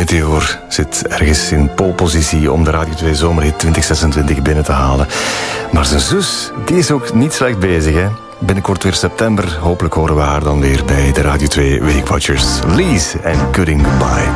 Meteor zit ergens in polepositie om de Radio 2 Zomerhit 2026 binnen te halen. Maar zijn zus, die is ook niet slecht bezig, hè? Binnenkort weer september. Hopelijk horen we haar dan weer bij de Radio 2 Weekwatchers. Lies en Gooding Goodbye.